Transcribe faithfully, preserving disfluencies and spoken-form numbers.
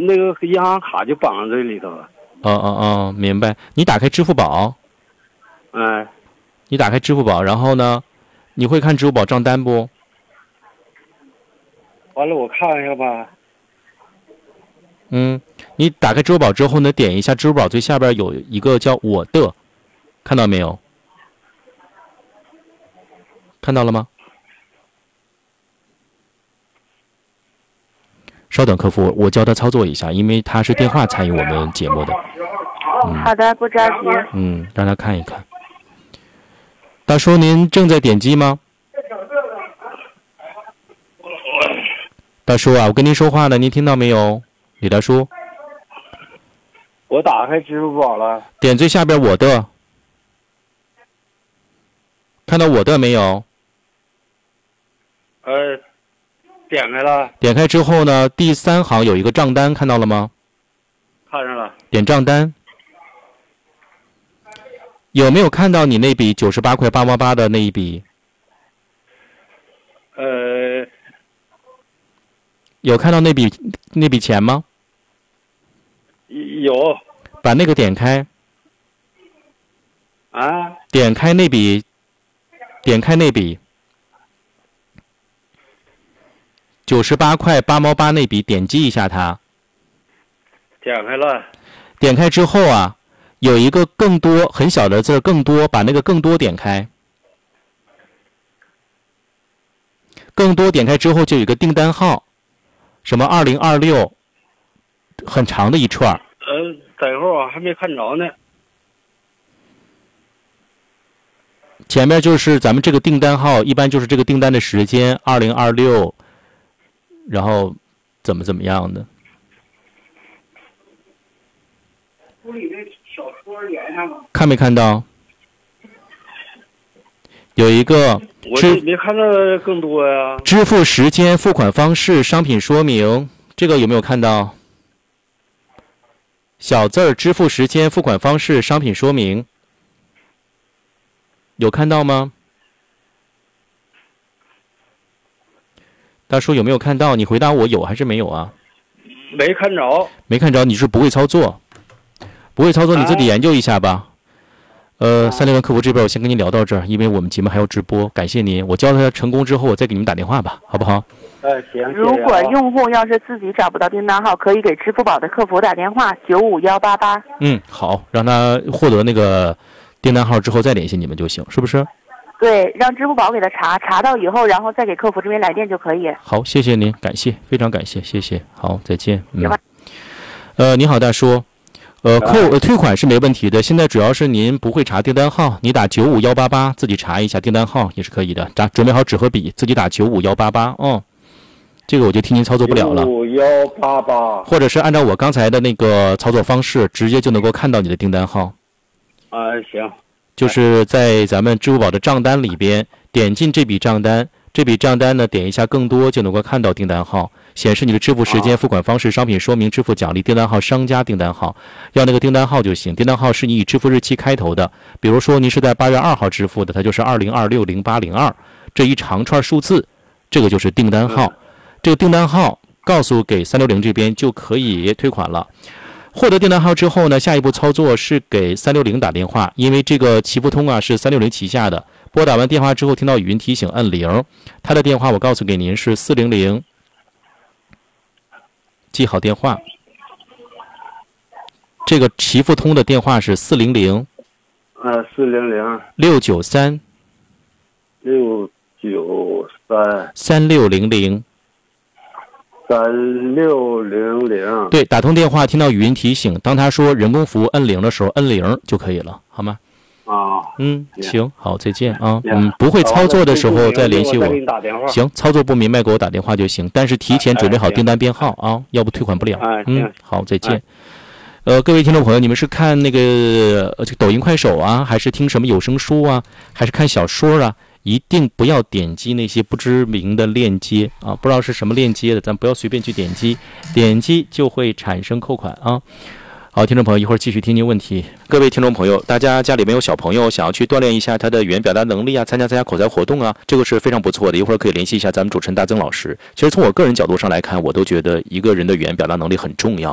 那个银行卡就绑在这里头了。 哦哦哦，明白。你打开支付宝， 哎， 你打开支付宝，然后呢，你会看支付宝账单不？ 完了，我看一下吧。 嗯，你打开支付宝之后呢，点一下支付宝最下边有一个叫我的，看到没有？看到了吗？稍等，客服，我教他操作一下，因为他是电话参与我们节目的。嗯、 好的，不着急。 嗯，让他看一看。大叔，您正在点击吗？大叔啊，我跟您说话呢，您听到没有？李大叔。 我打开支付宝了。 点最下边我的，看到我的没有？ 呃，点开了。 点开之后呢，第三行有一个账单，看到了吗？ 看上了。 点账单。有没有看到你那笔九十八块八毛八的那一笔？ 呃， 有看到那笔那笔钱吗？ 有。 把那个点开。 啊？ 点开那笔，点开那笔九十八块八毛八那笔，点击一下它。 点开了。 点开之后啊，有一个更多很小的字，更多，把那个更多点开。更多点开之后就有一个订单号，什么二零二六，很长的一串。 呃，等一会儿我还没看着呢。 前面就是咱们这个订单号，一般就是这个订单的时间二零二六，然后怎么怎么样的。看没看到？有一个我没看到更多呀。 支付时间、付款方式、商品说明，这个有没有看到？小字儿，支付时间、付款方式、商品说明，有看到吗？大叔有没有看到？你回答我有还是没有啊？ 没看着。 没看着，你是不会操作，不会操作你自己研究一下吧。呃，三六零客服这边我先跟您聊到这儿，因为我们节目还要直播，感谢您。我教他成功之后，我再给你们打电话吧，好不好？ 哎，行。 如果用户要是自己找不到订单号，可以给支付宝的客服打电话九五幺八八。 嗯，好，让他获得那个订单号之后再联系你们就行，是不是？ 对，让支付宝给他查，查到以后，然后再给客服这边来电就可以。 好，谢谢您，感谢，非常感谢，谢谢。好，再见。嗯。呃，你好，大叔。呃，扣呃退款是没问题的，现在主要是您不会查订单号，你打九五幺八八自己查一下订单号也是可以的。打准备好纸和笔，自己打九五幺八八。哦，这个我就替您操作不了了。 九五幺八八。 或者是按照我刚才的那个操作方式，直接就能够看到你的订单号。 啊，行。 就是在咱们支付宝的账单里边，点进这笔账单，这笔账单呢，点一下更多就能够看到订单号。显示你的支付时间、付款方式、商品说明、支付奖励、订单号、商家订单号，要那个订单号就行。订单号是你以支付日期开头的，比如说您是在八月二号支付的，它就是二零二六零八零二这一长串数字，这个就是订单号。这个订单号告诉给三六零这边就可以退款了。获得订单号之后呢，下一步操作是给三六零打电话，因为这个祈付通啊是三六零旗下的。拨打完电话之后，听到语音提醒按零，他的电话我告诉给您是四零零。记好电话，这个祈付通的电话是四零零， 呃，四零零六九三六九三三六零零三六零零。 对，打通电话听到语音提醒，当他说人工服务摁零的时候，摁零就可以了，好吗？ 啊， 嗯，行，好，再见啊。嗯，不会操作的时候再联系我。行，操作不明白给我打电话就行，但是提前准备好订单编号啊，要不退款不了。嗯，好，再见。呃，各位听众朋友，你们是看那个呃抖音、快手啊，还是听什么有声书啊，还是看小说啊？一定不要点击那些不知名的链接啊，不知道是什么链接的，咱不要随便去点击，点击就会产生扣款啊。好，听众朋友，一会儿继续听您问题。各位听众朋友，大家家里面有小朋友，想要去锻炼一下他的语言表达能力啊，参加参加口才活动啊，这个是非常不错的。一会儿可以联系一下咱们主持人大曾老师。其实从我个人角度上来看，我都觉得一个人的语言表达能力很重要。